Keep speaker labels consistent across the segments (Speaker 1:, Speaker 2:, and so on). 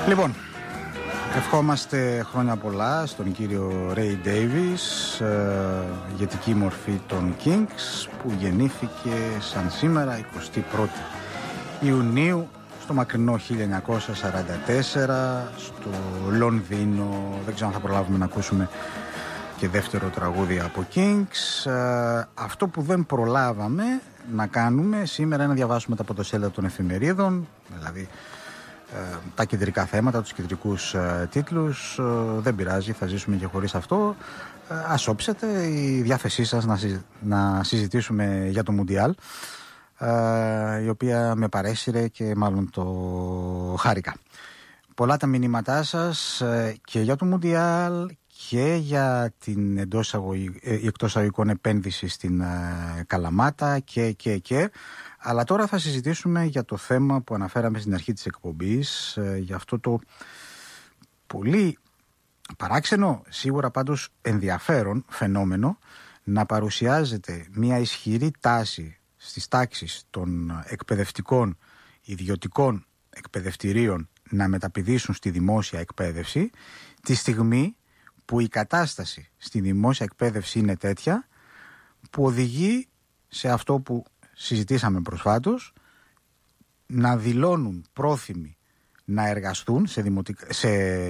Speaker 1: Λοιπόν, ευχόμαστε χρόνια πολλά στον κύριο Ray Davies, ηγετική μορφή των Kings, που γεννήθηκε σαν σήμερα 21η Ιουνίου στο μακρινό 1944 στο Λονδίνο. Δεν ξέρω αν θα προλάβουμε να ακούσουμε και δεύτερο τραγούδι από Kings. Αυτό που δεν προλάβαμε να κάνουμε σήμερα είναι να διαβάσουμε τα πρωτοσέλιδα των εφημερίδων, δηλαδή τα κεντρικά θέματα, τους κεντρικούς τίτλους. Δεν πειράζει, θα ζήσουμε και χωρίς αυτό. Ας όψετε η διάθεσή σας να συζητήσουμε για το Μουντιάλ, η οποία με παρέσυρε και μάλλον το χάρηκα. Πολλά τα μηνύματά σας και για το Μουντιάλ και για την εκτός αγωγικών επένδυση στην Καλαμάτα και. Αλλά τώρα θα συζητήσουμε για το θέμα που αναφέραμε στην αρχή της εκπομπής, για αυτό το πολύ παράξενο, σίγουρα πάντως ενδιαφέρον φαινόμενο, να παρουσιάζεται μια ισχυρή τάση στις τάξεις των εκπαιδευτικών ιδιωτικών εκπαιδευτηρίων να μεταπηδήσουν στη δημόσια εκπαίδευση, τη στιγμή που η κατάσταση στη δημόσια εκπαίδευση είναι τέτοια που οδηγεί σε αυτό που συζητήσαμε προσφάτως, να δηλώνουν πρόθυμοι να εργαστούν σε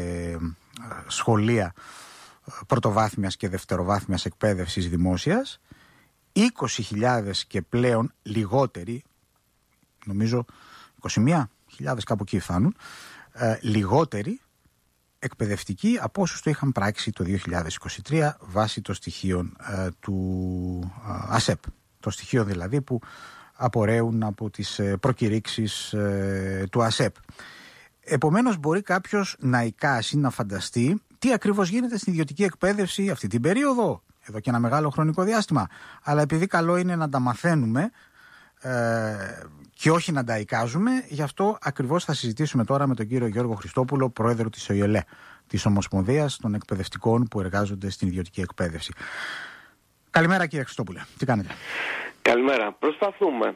Speaker 1: σχολεία πρωτοβάθμιας και δευτεροβάθμιας εκπαίδευσης δημόσιας 20.000 και πλέον λιγότεροι, νομίζω 21.000 κάπου εκεί φτάνουν, λιγότεροι εκπαιδευτικοί από όσους το είχαν πράξει το 2023 βάσει των στοιχείων του ΑΣΕΠ. Το στοιχείο δηλαδή που απορρέουν από τις προκηρύξεις του ΑΣΕΠ. Επομένως μπορεί κάποιος να εικάσει, να φανταστεί τι ακριβώς γίνεται στην ιδιωτική εκπαίδευση αυτή την περίοδο, εδώ και ένα μεγάλο χρονικό διάστημα. Αλλά επειδή καλό είναι να τα μαθαίνουμε και όχι να τα εικάζουμε, γι' αυτό ακριβώς θα συζητήσουμε τώρα με τον κύριο Γιώργο Χριστόπουλο, πρόεδρο της ΟΙΕΛΕ, της Ομοσπονδίας των Εκπαιδευτικών που εργάζονται στην ιδιωτική εκπαίδευση. Καλημέρα κύριε Χριστόπουλε, τι κάνετε?
Speaker 2: Καλημέρα, προσπαθούμε.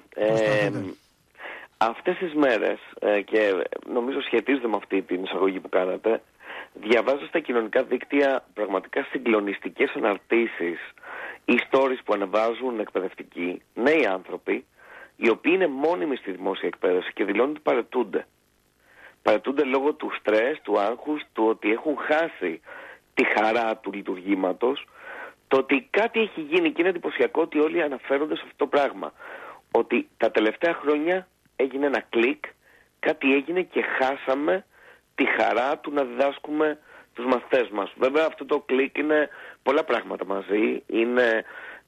Speaker 2: Αυτές τις μέρες, και νομίζω σχετίζεται με αυτή την εισαγωγή που κάνατε, διαβάζω στα κοινωνικά δίκτυα πραγματικά συγκλονιστικές αναρτήσεις, stories που ανεβάζουν εκπαιδευτικοί, νέοι άνθρωποι, οι οποίοι είναι μόνιμοι στη δημόσια εκπαίδευση και δηλώνουν ότι παρετούνται. Παρετούνται λόγω του στρες, του άγχους, του ότι έχουν χάσει τη χαρά του λειτουργήματος, το ότι κάτι έχει γίνει, και είναι εντυπωσιακό ότι όλοι αναφέρονται σε αυτό το πράγμα. Ότι τα τελευταία χρόνια έγινε ένα κλικ, κάτι έγινε και χάσαμε τη χαρά του να διδάσκουμε τους μαθητές μας. Βέβαια αυτό το κλικ είναι πολλά πράγματα μαζί. Είναι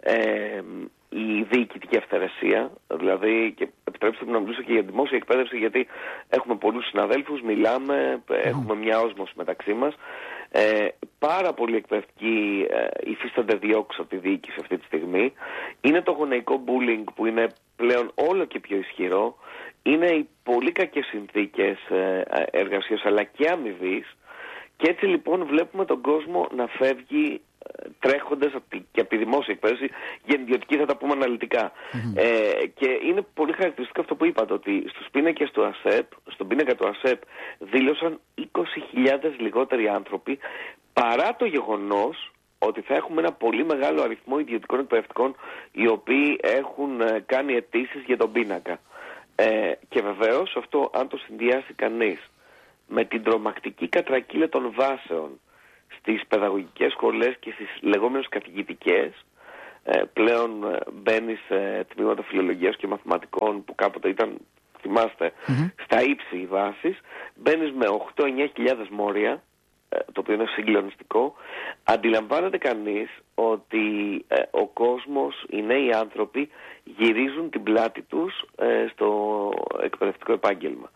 Speaker 2: η διοικητική αυθαιρεσία, δηλαδή, και επιτρέψτε μου να μιλήσω και για δημόσια εκπαίδευση, γιατί έχουμε πολλούς συναδέλφους, μιλάμε, έχουμε μια όσμωση μεταξύ μας. Πάρα πολλοί εκπαιδευτικοί υφίστανται διώξεις από τη διοίκηση αυτή τη στιγμή. Είναι το γονεϊκό bullying που είναι πλέον όλο και πιο ισχυρό. Είναι οι πολύ κακές συνθήκες εργασίας αλλά και αμοιβής. Και έτσι λοιπόν βλέπουμε τον κόσμο να φεύγει τρέχοντας και από τη δημόσια εκπαίδευση, για την ιδιωτική θα τα πούμε αναλυτικά. Και είναι πολύ χαρακτηριστικό αυτό που είπατε, ότι στον πίνακα του ΑΣΕΠ δήλωσαν 20.000 λιγότεροι άνθρωποι, παρά το γεγονός ότι θα έχουμε ένα πολύ μεγάλο αριθμό ιδιωτικών εκπαιδευτικών οι οποίοι έχουν κάνει αιτήσεις για τον πίνακα. Και βεβαίως αυτό, αν το συνδυάσει κανείς με την τρομακτική κατρακύλα των βάσεων στις παιδαγωγικές σχολές και στις λεγόμενες καθηγητικές, πλέον μπαίνει σε τμήματα φιλολογίας και μαθηματικών που κάποτε ήταν, θυμάστε, στα ύψη οι βάσεις, μπαίνεις με 8-9 μόρια, το οποίο είναι συγκλονιστικό. Αντιλαμβάνεται κανείς ότι ο κόσμος, οι νέοι άνθρωποι γυρίζουν την πλάτη τους στο εκπαιδευτικό επάγγελμα.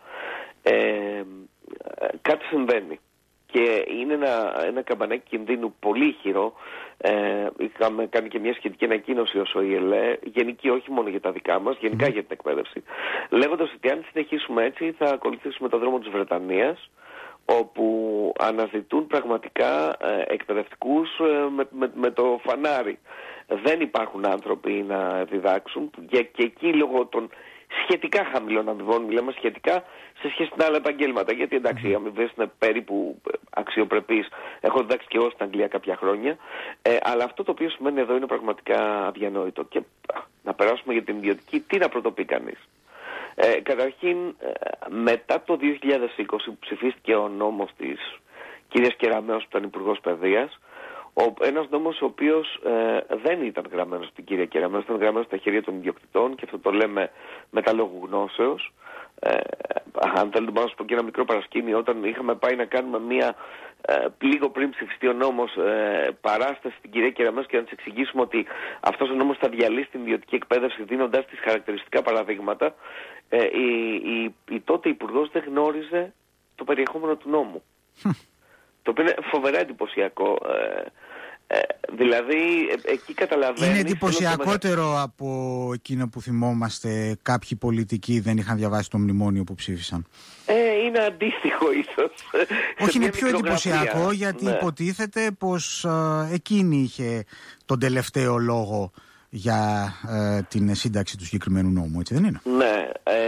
Speaker 2: Κάτι συμβαίνει και είναι ένα καμπανάκι κινδύνου πολύ ηχηρό. Είχαμε κάνει και μια σχετική ανακοίνωση ως ΟΙΕΛΕ, γενική, όχι μόνο για τα δικά μας, γενικά για την εκπαίδευση, λέγοντας ότι αν συνεχίσουμε έτσι θα ακολουθήσουμε το δρόμο της Βρετανίας, όπου αναζητούν πραγματικά εκπαιδευτικούς με το φανάρι. Δεν υπάρχουν άνθρωποι να διδάξουν και εκεί λόγω των σχετικά χαμηλών αμοιβών, μιλάμε σχετικά σε σχέση με άλλα επαγγέλματα. Γιατί εντάξει, οι αμοιβές είναι περίπου αξιοπρεπείς. Έχω διδάξει και εγώ στην Αγγλία κάποια χρόνια. Αλλά αυτό το οποίο σημαίνει εδώ είναι πραγματικά αδιανόητο. Και να περάσουμε για την ιδιωτική, τι να πρωτοπεί κανείς. Καταρχήν, μετά το 2020 που ψηφίστηκε ο νόμος της κυρίας Κεραμέως που ήταν Υπουργός Παιδείας, ένας νόμος ο οποίος δεν ήταν γραμμένος στην κυρία Κεραμέως, ήταν γραμμένος στα χέρια των ιδιοκτητών, και αυτό το λέμε μετά λόγου γνώσεως. Αν θέλετε να σας πω και ένα μικρό παρασκήνιο, όταν είχαμε πάει να κάνουμε μία λίγο πριν ψηφιστεί ο νόμος παράσταση στην κυρία Κεραμέως και να της εξηγήσουμε ότι αυτός ο νόμος θα διαλύσει την ιδιωτική εκπαίδευση δίνοντας της χαρακτηριστικά παραδείγματα, η τότε υπουργός δεν γνώριζε το περιεχόμενο του νόμου. Το οποίο είναι φοβερά εντυπωσιακό. Δηλαδή, εκεί καταλαβαίνεις...
Speaker 1: Είναι εντυπωσιακότερο από εκείνο που θυμόμαστε κάποιοι πολιτικοί δεν είχαν διαβάσει το μνημόνιο που ψήφισαν.
Speaker 2: Είναι αντίστοιχο ίσως.
Speaker 1: Όχι, είναι πιο εντυπωσιακό, γιατί υποτίθεται πως εκείνη είχε τον τελευταίο λόγο για την σύνταξη του συγκεκριμένου νόμου, έτσι δεν είναι?
Speaker 2: Ναι,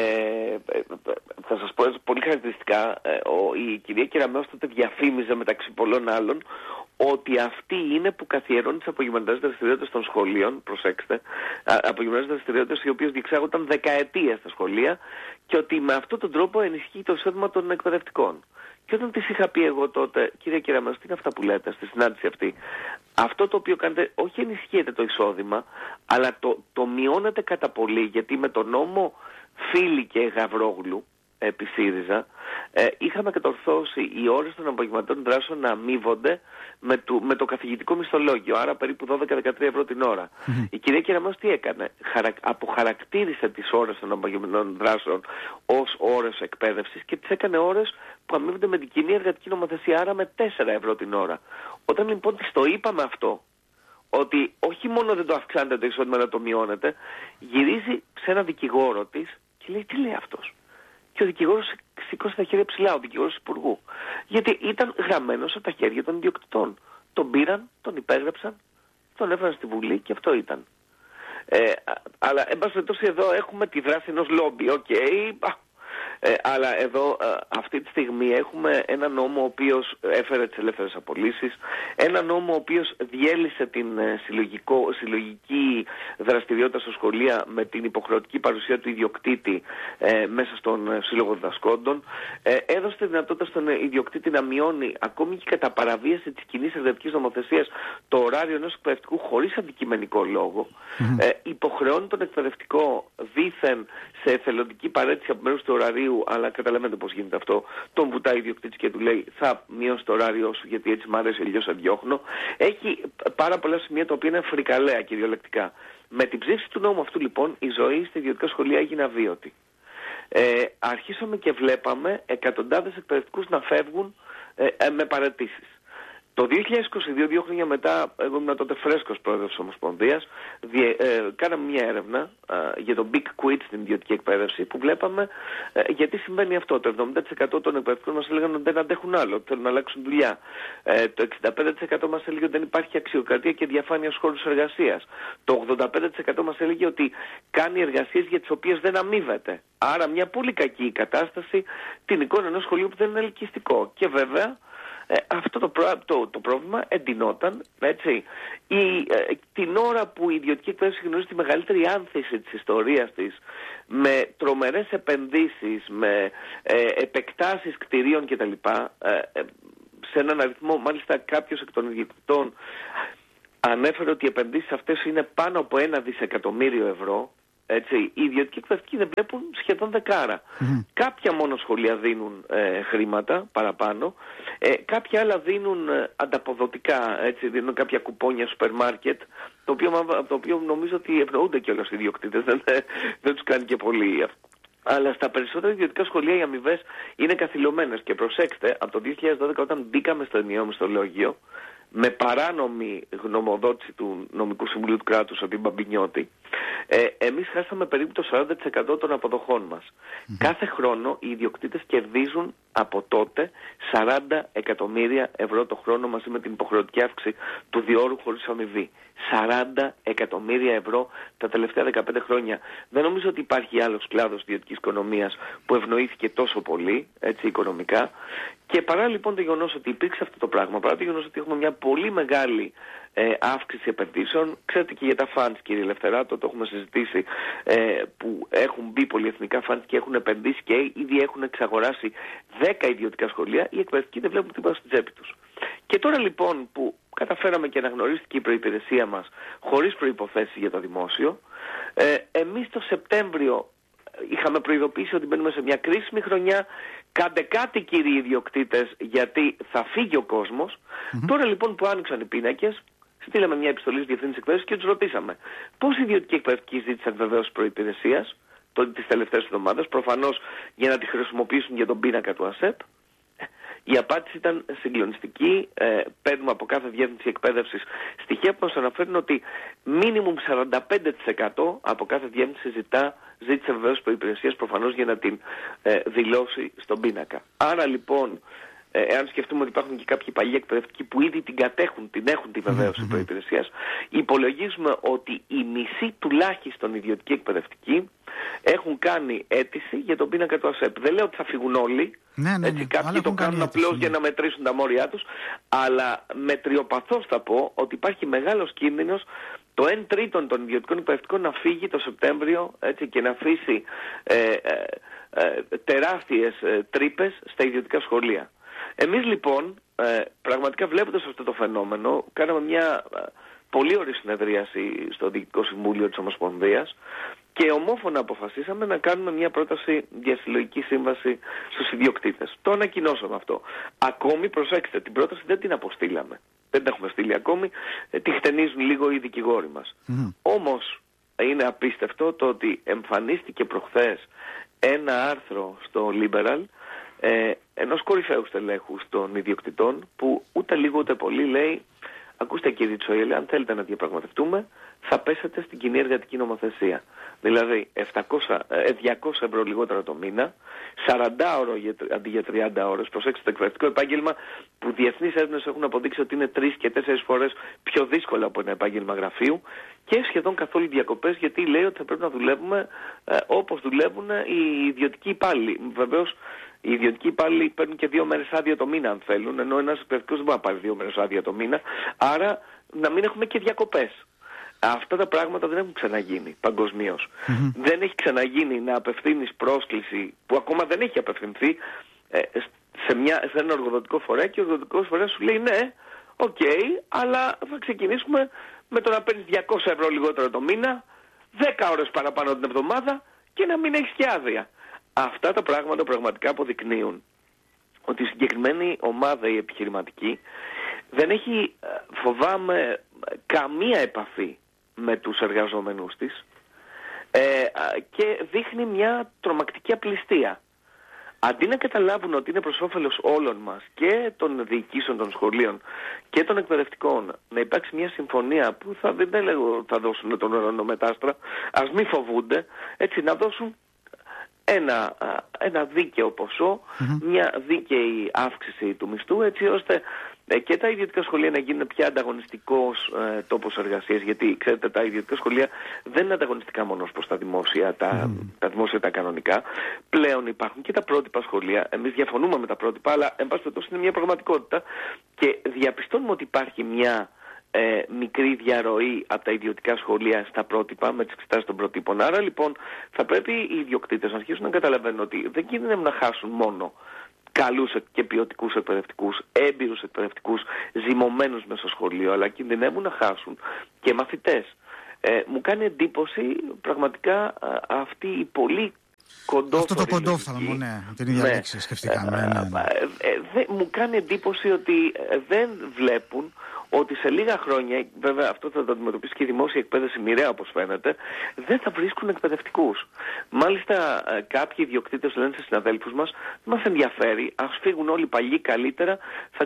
Speaker 2: θα σας πω πολύ χαρακτηριστικά, η κυρία Κεραμέως τότε διαφήμιζε μεταξύ πολλών άλλων ότι αυτή είναι που καθιερώνει τις απογευματινές δραστηριότητες των σχολείων, προσέξτε, απογευματινές δραστηριότητες οι οποίες διεξάγονταν δεκαετίες στα σχολεία, και ότι με αυτόν τον τρόπο ενισχύει το εισόδημα των εκπαιδευτικών. Και όταν της είχα πει εγώ τότε, κυρία Κεραμέως, τι είναι αυτά που λέτε στη συνάντηση αυτή? Αυτό το οποίο κάνετε, όχι ενισχύεται το εισόδημα, αλλά το μειώνεται κατά πολύ, γιατί με τον νόμο Φίλη και Γαβρόγλου επί ΣΥΡΙΖΑ είχαμε κατορθώσει οι ώρες των απογευματινών δράσεων να αμείβονται με το καθηγητικό μισθολόγιο, άρα περίπου 12-13 ευρώ την ώρα. Η κυρία Κεραμέως τι έκανε? Αποχαρακτήρισε τις ώρες των απογευματινών δράσεων ως ώρες εκπαίδευσης και τις έκανε ώρες που αμείβονται με την κοινή εργατική νομοθεσία, άρα με 4 ευρώ την ώρα. Όταν λοιπόν της το είπαμε αυτό, ότι όχι μόνο δεν το αυξάνεται το εισόδημα, να το μειώνεται, γυρίζει σε ένα δικηγόρο της και λέει, τι λέει αυτός? Και ο δικηγόρος σηκώσει τα χέρια ψηλά, ο δικηγόρος υπουργού. Γιατί ήταν γραμμένος από τα χέρια των ιδιοκτητών. Τον πήραν, τον υπέγραψαν, τον έφεραν στη Βουλή και αυτό ήταν. Αλλά εν πάση περιπτώσει εδώ έχουμε τη δράση ενός λόμπι, αλλά εδώ αυτή τη στιγμή έχουμε ένα νόμο ο οποίος έφερε τις ελεύθερες απολύσεις, ένα νόμο ο οποίος διέλυσε την συλλογική δραστηριότητα στα σχολεία με την υποχρεωτική παρουσία του ιδιοκτήτη μέσα στον Σύλλογο Διδασκόντων, έδωσε τη δυνατότητα στον ιδιοκτήτη να μειώνει ακόμη και κατά παραβίαση της κοινής εκπαιδευτικής νομοθεσίας το ωράριο ενός εκπαιδευτικού χωρίς αντικειμενικό λόγο, υποχρεώνει τον εκπαιδευτικό δήθεν σε εθελοντική παρέτηση από μέρους του ωραρίου, αλλά καταλαβαίνετε πώς γίνεται αυτό. Τον βουτάει ο ιδιοκτήτης και του λέει, θα μειώσει το ωράριό σου γιατί έτσι μ' αρέσει, αλλιώς αδιώχνω. Έχει πάρα πολλά σημεία τα οποία είναι φρικαλέα κυριολεκτικά. Με την ψήφιση του νόμου αυτού λοιπόν η ζωή στα ιδιωτικά σχολεία έγινε αβίωτη. Αρχίσαμε και βλέπαμε εκατοντάδες εκπαιδευτικούς να φεύγουν με παραιτήσεις. Το 2022, 2 χρόνια μετά, εγώ ήμουν τότε φρέσκος πρόεδρος της Ομοσπονδίας, κάναμε μια έρευνα για το Big Quit στην ιδιωτική εκπαίδευση, που βλέπαμε γιατί συμβαίνει αυτό. Το 70% των εκπαιδευτικών μας έλεγαν ότι δεν αντέχουν άλλο, ότι θέλουν να αλλάξουν δουλειά. Το 65% μας έλεγε ότι δεν υπάρχει αξιοκρατία και διαφάνεια στους χώρους εργασίας. Το 85% μας έλεγε ότι κάνει εργασίες για τις οποίες δεν αμείβεται. Άρα μια πολύ κακή κατάσταση, την εικόνα ενός σχολείου που δεν είναι ελκυστικό. Και βέβαια, αυτό το πρόβλημα εντυνόταν, έτσι, την ώρα που η ιδιωτική εκπαίδευση γνωρίζει τη μεγαλύτερη άνθηση της ιστορίας της, με τρομερές επενδύσεις, με επεκτάσεις κτηρίων κτλ. Σε έναν αριθμό, μάλιστα κάποιος εκ των ιδιοκτητών ανέφερε ότι οι επενδύσεις αυτές είναι πάνω από 1 δισεκατομμύριο ευρώ. Έτσι, οι ιδιωτικοί εκπαιδευτικοί δεν βλέπουν σχεδόν δεκάρα. Κάποια μόνο σχολεία δίνουν χρήματα παραπάνω, κάποια άλλα δίνουν ανταποδοτικά, έτσι, δίνουν κάποια κουπόνια σούπερ μάρκετ, το οποίο νομίζω ότι ευνοούνται κιόλας οι ιδιοκτήτες, δεν τους κάνει και πολύ. Αλλά στα περισσότερα ιδιωτικά σχολεία οι αμοιβές είναι καθυλωμένες. Και προσέξτε, από το 2012 όταν μπήκαμε στο ενιαίο μισθολόγιο, με παράνομη γνωμοδότηση του νομικού συμβουλίου του κράτους από την Μπαμπινιώτη, Εμείς χάσαμε περίπου το 40% των αποδοχών μας. Κάθε χρόνο οι ιδιοκτήτες κερδίζουν από τότε 40 εκατομμύρια ευρώ το χρόνο μαζί με την υποχρεωτική αύξηση του διόρου χωρίς αμοιβή. 40 εκατομμύρια ευρώ τα τελευταία 15 χρόνια. Δεν νομίζω ότι υπάρχει άλλος κλάδος ιδιωτικής οικονομίας που ευνοήθηκε τόσο πολύ, έτσι, οικονομικά. Και παρά λοιπόν το γεγονός ότι υπήρξε αυτό το πράγμα, παρά το γεγονός ότι έχουμε μια πολύ μεγάλη αύξηση επενδύσεων, ξέρετε και για τα funds, κύριε Λευτεράτο, το έχουμε συζητήσει, που έχουν μπει πολυεθνικά funds και έχουν επενδύσει και ήδη έχουν εξαγοράσει 10 ιδιωτικά σχολεία, οι εκπαιδευτικοί δεν βλέπουν τίποτα στην τσέπη τους. Και τώρα λοιπόν που καταφέραμε και αναγνωρίστηκε η προϋπηρεσία μας χωρίς προϋποθέσεις για το δημόσιο, εμείς το Σεπτέμβριο είχαμε προειδοποιήσει ότι μπαίνουμε σε μια κρίσιμη χρονιά. Κάντε κάτι, κύριοι ιδιοκτήτες, γιατί θα φύγει ο κόσμος. Τώρα λοιπόν που άνοιξαν οι πίνακες, στείλαμε μια επιστολή στη Διευθύνση Εκπαίδευσης και τους ρωτήσαμε πώς οι ιδιωτικοί εκπαιδευτικοί ζήτησαν βεβαίως προϋπηρεσίας τις τελευταίες εβδομάδες, προφανώς για να τη χρησιμοποιήσουν για τον πίνακα του ΑΣΕΠ. Η απάντηση ήταν συγκλονιστική. Παίρνουμε από κάθε διεύθυνση εκπαίδευσης στοιχεία που μας αναφέρουν ότι μίνιμουμ 45% από κάθε διεύθυνση ζήτησε βεβαίως προϋπηρεσίας, προφανώς για να την δηλώσει στον πίνακα. Άρα λοιπόν, εάν σκεφτούμε ότι υπάρχουν και κάποιοι παλιοί εκπαιδευτικοί που ήδη την κατέχουν, την έχουν τη βεβαίωση προϋπηρεσίας, υπολογίζουμε ότι οι μισοί τουλάχιστον ιδιωτικοί εκπαιδευτικοί έχουν κάνει αίτηση για τον πίνακα του ΑΣΕΠ. Δεν λέω ότι θα φύγουν όλοι. Έτσι, κάποιοι το κάνουν απλώς για να μετρήσουν τα μόρια τους, αλλά μετριοπαθώς θα πω ότι υπάρχει μεγάλος κίνδυνος το 1/3 των ιδιωτικών εκπαιδευτικών να φύγει το Σεπτέμβριο, έτσι, και να αφήσει τεράστιες τρύπες στα ιδιωτικά σχολεία. Εμείς λοιπόν, πραγματικά βλέποντας αυτό το φαινόμενο, κάναμε μια πολύ ωραία συνεδρίαση στο Διοικητικό Συμβούλιο της Ομοσπονδίας και ομόφωνα αποφασίσαμε να κάνουμε μια πρόταση για συλλογική σύμβαση στους ιδιοκτήτες. Το ανακοινώσαμε αυτό. Ακόμη, προσέξτε, την πρόταση δεν την αποστήλαμε. Δεν την έχουμε στείλει ακόμη. Τη χτενίζουν λίγο οι δικηγόροι μας. Όμως, είναι απίστευτο το ότι εμφανίστηκε προχθές ένα άρθρο στο Liberal ενός κορυφαίου στελέχου των ιδιοκτητών που ούτε λίγο ούτε πολύ λέει: ακούστε κύριε Τσοϊέλη, αν θέλετε να διαπραγματευτούμε θα πέσετε στην κοινή εργατική νομοθεσία. Δηλαδή 200 ευρώ λιγότερα το μήνα, 40 ώρες αντί για 30 ώρες. Προσέξτε, το εκπαιδευτικό επάγγελμα που διεθνείς έρευνες έχουν αποδείξει ότι είναι 3 και 4 φορές πιο δύσκολο από ένα επάγγελμα γραφείου, και σχεδόν καθόλου διακοπές, γιατί λέει ότι θα πρέπει να δουλεύουμε όπως δουλεύουν οι ιδιωτικοί υπάλληλοι. Βεβαίως οι ιδιωτικοί υπάλληλοι παίρνουν και 2 μέρες άδεια το μήνα αν θέλουν, ενώ ένας εκπαιδευτικός δεν μπορεί να πάρει 2 μέρες άδεια το μήνα. Άρα να μην έχουμε και διακοπές. Αυτά τα πράγματα δεν έχουν ξαναγίνει παγκοσμίως. Δεν έχει ξαναγίνει να απευθύνεις πρόσκληση που ακόμα δεν έχει απευθυνθεί σε ένα εργοδοτικό φορέα και ο εργοδοτικός φορέας σου λέει ναι, οκ, αλλά θα ξεκινήσουμε με το να παίρνεις 200 ευρώ λιγότερο το μήνα, 10 ώρες παραπάνω την εβδομάδα και να μην έχεις και άδεια. Αυτά τα πράγματα πραγματικά αποδεικνύουν ότι η συγκεκριμένη ομάδα, η επιχειρηματική, δεν έχει, φοβάμαι, καμία επαφή με τους εργαζόμενους της και δείχνει μια τρομακτική απληστία. Αντί να καταλάβουν ότι είναι προς όφελος όλων μας, και των διοικήσεων των σχολείων και των εκπαιδευτικών, να υπάρξει μια συμφωνία που δεν λέγω θα δώσουν τον ουρανό μετάστρα, ας μην φοβούνται, έτσι, να δώσουν ένα δίκαιο ποσό, μια δίκαιη αύξηση του μισθού, έτσι ώστε και τα ιδιωτικά σχολεία να γίνουν πια ανταγωνιστικός τόπος εργασίας, γιατί ξέρετε τα ιδιωτικά σχολεία δεν είναι ανταγωνιστικά μόνο προς τα δημόσια, τα δημόσια τα κανονικά. Πλέον υπάρχουν και τα πρότυπα σχολεία. Εμείς διαφωνούμε με τα πρότυπα, αλλά εν πάση περιπτώσει είναι μια πραγματικότητα και διαπιστώνουμε ότι υπάρχει μια μικρή διαρροή από τα ιδιωτικά σχολεία στα πρότυπα, με τις εξετάσεις των προτύπων. Άρα λοιπόν θα πρέπει οι ιδιοκτήτες να αρχίσουν να καταλαβαίνουν ότι δεν κινδυνεύουν να χάσουν μόνο καλούς και ποιοτικούς εκπαιδευτικούς, έμπειρους εκπαιδευτικούς, ζυμωμένους μέσα στο σχολείο, αλλά κινδυνεύουν να χάσουν και μαθητές. Μου κάνει εντύπωση πραγματικά αυτή η πολύ κοντόφθαλμη.
Speaker 1: Αυτό το κοντόφθαλμο, ναι, την ίδια λέξη σκεφτήκαμε.
Speaker 2: Μου κάνει εντύπωση ότι δεν βλέπουν ότι σε λίγα χρόνια, βέβαια αυτό θα το αντιμετωπίσει και η δημόσια εκπαίδευση μοιραία όπως φαίνεται, δεν θα βρίσκουν εκπαιδευτικούς. Μάλιστα κάποιοι ιδιοκτήτες λένε σε συναδέλφους μας, μας ενδιαφέρει, ας φύγουν όλοι παλιοί καλύτερα, θα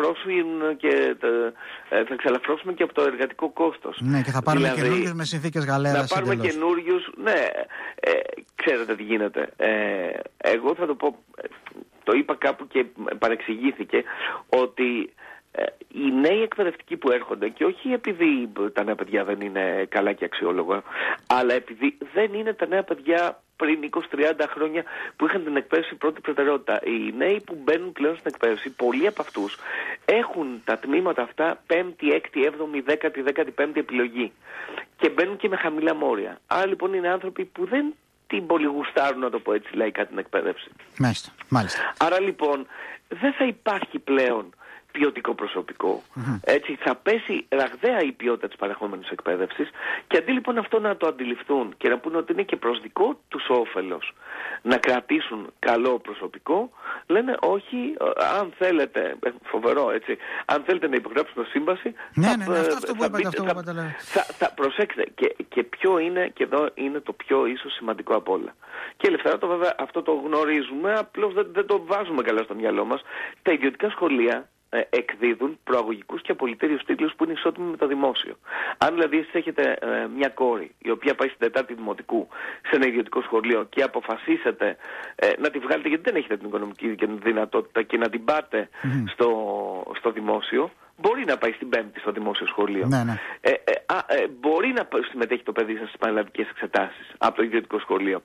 Speaker 2: ξαλαφρώσουμε και από το εργατικό κόστος.
Speaker 1: Ναι, και θα πάρουμε δηλαδή, καινούριους με συνθήκες γαλέρας.
Speaker 2: Να πάρουμε καινούριους, ναι, ξέρετε τι γίνεται. Εγώ θα το πω, το είπα κάπου και παρεξηγήθηκε, ότι οι νέοι εκπαιδευτικοί που έρχονται, και όχι επειδή τα νέα παιδιά δεν είναι καλά και αξιόλογα, αλλά επειδή δεν είναι τα νέα παιδιά πριν 20-30 χρόνια που είχαν την εκπαίδευση πρώτη προτεραιότητα. Οι νέοι που μπαίνουν πλέον στην εκπαίδευση, πολλοί από αυτούς έχουν τα τμήματα αυτά 5η, 6η, 7η, 10η, 15η επιλογή και μπαίνουν και με χαμηλά μόρια. Άρα λοιπόν είναι άνθρωποι που δεν την πολύ γουστάρουν, να το πω έτσι λαϊκά, την εκπαίδευση.
Speaker 1: Μάλιστα.
Speaker 2: Άρα λοιπόν δεν θα υπάρχει πλέον ποιοτικό προσωπικό. Έτσι θα πέσει ραγδαία η ποιότητα της παρεχόμενης εκπαίδευσης, και αντί λοιπόν αυτό να το αντιληφθούν και να πούνε ότι είναι και προς δικό τους όφελος να κρατήσουν καλό προσωπικό, λένε όχι, αν θέλετε, φοβερό έτσι, αν θέλετε να υπογράψουν σύμβαση,
Speaker 1: αυτό που είπατε,
Speaker 2: θα προσέξτε, και ποιο είναι, και εδώ είναι το πιο ίσως σημαντικό απ' όλα. Και ελευθερά το βέβαια αυτό το γνωρίζουμε, απλώς δεν το βάζουμε καλά στο μυαλό μας. Τα ιδιωτικά σχολεία εκδίδουν προαγωγικούς και απολυτήριους τίτλους που είναι ισότιμοι με το δημόσιο. Αν δηλαδή εσείς έχετε μια κόρη η οποία πάει στην 4η δημοτικού σε ένα ιδιωτικό σχολείο και αποφασίσετε να τη βγάλετε, γιατί δεν έχετε την οικονομική και την δυνατότητα, και να την πάτε στο δημόσιο, μπορεί να πάει στην 5η στο δημόσιο σχολείο. Μπορεί να συμμετέχει το παιδί σας στις πανελλαδικές εξετάσεις από το ιδιωτικό σχολείο.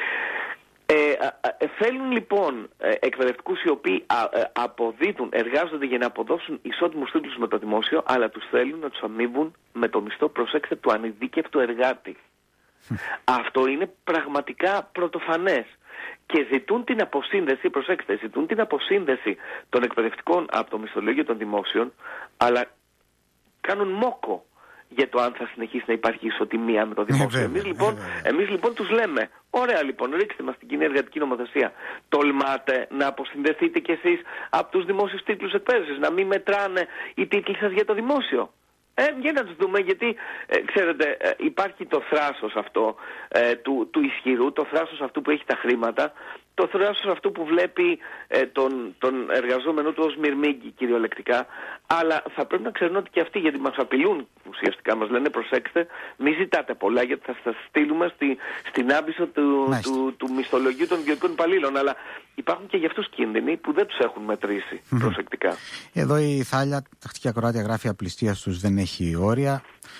Speaker 2: Θέλουν λοιπόν εκπαιδευτικούς οι οποίοι αποδίδουν, εργάζονται για να αποδώσουν ισότιμους τίτλους με το δημόσιο, αλλά τους θέλουν να τους αμείβουν με το μισθό, προσέξτε, του ανειδίκευτου εργάτη. Αυτό είναι πραγματικά πρωτοφανές. Και ζητούν την αποσύνδεση, προσέξτε, ζητούν την αποσύνδεση των εκπαιδευτικών από το μισθολόγιο των δημόσιων, αλλά κάνουν μόκο για το αν θα συνεχίσει να υπάρχει ισοτιμία με το δημόσιο. Εμείς λοιπόν τους λέμε, ωραία λοιπόν, ρίξτε μας την κοινή εργατική νομοθεσία. Τολμάτε να αποσυνδεθείτε κι εσείς από τους δημόσιους τίτλους εκπαίδευσης, να μην μετράνε οι τίτλοι σας για το δημόσιο. Για να τους δούμε, γιατί ξέρετε, υπάρχει το θράσος αυτό του ισχυρού, το θράσος αυτού που έχει τα χρήματα, το θράσος αυτού που βλέπει τον εργαζόμενο του ως μυρμήγκι κυριολεκτικά, αλλά θα πρέπει να ξέρουν ότι και αυτοί, γιατί μας απειλούν ουσιαστικά, μας λένε προσέξτε, μη ζητάτε πολλά γιατί θα σας στείλουμε στην άμπισο του μισθολογίου των ιδιωτικών υπαλλήλων, αλλά υπάρχουν και για αυτούς κίνδυνοι που δεν τους έχουν μετρήσει προσεκτικά.
Speaker 1: Εδώ η Θάλια, τακτική ακροάτια, γράφει απληστία τους δεν έχει όρια.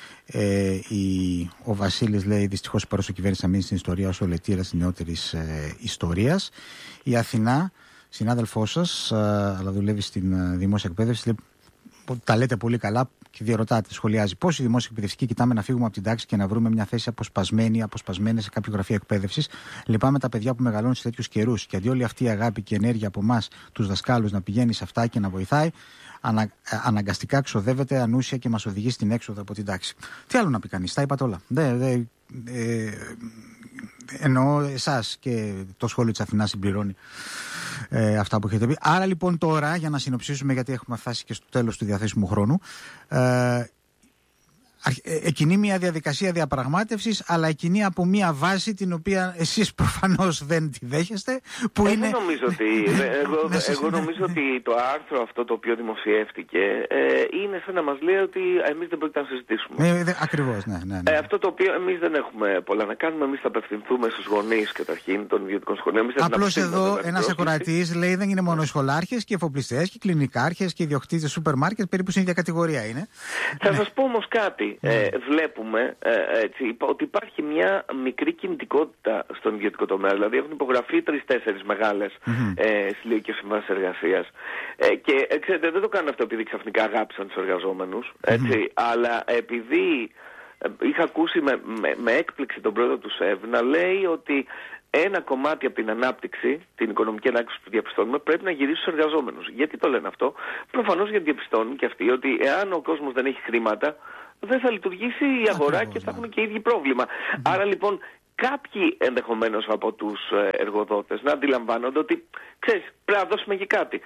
Speaker 1: Ο Βασίλης λέει δυστυχώς η παρούσα κυβέρνηση θα μείνει στην ιστορία ως ο λετήρας της νεότερης ιστορίας. Η Αθηνά, συνάδελφός σας, αλλά δουλεύει στην δημόσια εκπαίδευση, λέει, τα λέτε πολύ καλά και διαρωτάτε, σχολιάζει. Πώς οι δημόσιοι εκπαιδευτικοί κοιτάμε να φύγουμε από την τάξη και να βρούμε μια θέση αποσπασμένη σε κάποιο γραφείο εκπαίδευσης. Λυπάμαι τα παιδιά που μεγαλώνουν σε τέτοιους καιρούς. Και αντί όλη αυτή η αγάπη και ενέργεια από εμάς, τους δασκάλους, να πηγαίνει σε αυτά και να βοηθάει, αναγκαστικά ξοδεύεται ανούσια και μας οδηγεί στην έξοδο από την τάξη. Τι άλλο να πει κανείς, τα είπατε όλα. Εννοώ εσάς, και το σχόλιο της Αθηνάς συμπληρώνει αυτά που έχετε πει. Άρα λοιπόν τώρα, για να συνοψίσουμε, γιατί έχουμε φτάσει και στο τέλος του διαθέσιμου χρόνου, εκκινεί μια διαδικασία διαπραγμάτευσης, αλλά εκκινεί από μια βάση την οποία εσείς προφανώς δεν τη δέχεστε. Που είναι...
Speaker 2: Εγώ νομίζω ότι το άρθρο αυτό το οποίο δημοσιεύτηκε είναι σαν να μας λέει ότι εμείς δεν πρόκειται να συζητήσουμε.
Speaker 1: Ακριβώς, ναι.
Speaker 2: Αυτό το οποίο εμείς δεν έχουμε πολλά να κάνουμε, εμείς θα απευθυνθούμε στους γονείς καταρχήν των ιδιωτικών σχολείων.
Speaker 1: Απλώς εδώ ένας ακροατής λέει δεν είναι μόνο οι σχολάρχες και οι εφοπλιστές και οι κλινικάρχες και οι ιδιοκτήτες σούπερ μάρκετ, περίπου στην ίδια κατηγορία είναι.
Speaker 2: Θα σας πω όμως κάτι. Βλέπουμε ότι υπάρχει μια μικρή κινητικότητα στον ιδιωτικό τομέα. Δηλαδή έχουν υπογραφεί 3-4 μεγάλες συλλογικές συμβάσεις εργασίας. Και ξέρετε, δεν το κάνουν αυτό επειδή ξαφνικά αγάπησαν τους εργαζόμενους, αλλά επειδή είχα ακούσει με έκπληξη τον πρόεδρο του ΣΕΒ να λέει ότι ένα κομμάτι από την ανάπτυξη, την οικονομική ανάπτυξη που διαπιστώνουμε, πρέπει να γυρίσει στους εργαζόμενους. Γιατί το λένε αυτό? Προφανώς γιατί διαπιστώνουν και αυτοί ότι εάν ο κόσμος δεν έχει χρήματα, δεν θα λειτουργήσει η αγορά και θα έχουν και οι ίδιοι πρόβλημα. Άρα λοιπόν κάποιοι ενδεχομένως από τους εργοδότες να αντιλαμβάνονται ότι, ξέρεις, πρέπει να δώσουμε και κάτι.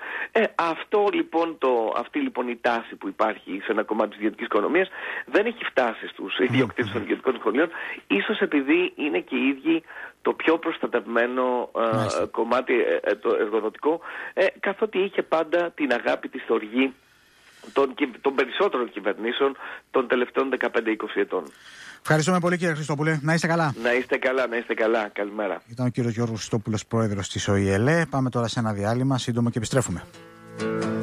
Speaker 2: Αυτή λοιπόν η τάση που υπάρχει σε ένα κομμάτι της ιδιωτικής οικονομίας δεν έχει φτάσει στους ιδιοκτήτες των ιδιωτικών σχολείων, ίσως επειδή είναι και οι ίδιοι το πιο προστατευμένο κομμάτι το εργοδοτικό, καθότι είχε πάντα την αγάπη, τη στοργή των περισσότερων κυβερνήσεων των τελευταίων 15-20 ετών.
Speaker 1: Ευχαριστούμε πολύ, κύριε Χριστόπουλε. Να είστε καλά.
Speaker 2: Να είστε καλά. Καλημέρα.
Speaker 1: Ήταν ο κύριος Γιώργος Χριστόπουλος, πρόεδρος της ΟΗΕΛΕ. Πάμε τώρα σε ένα διάλειμμα σύντομο και επιστρέφουμε.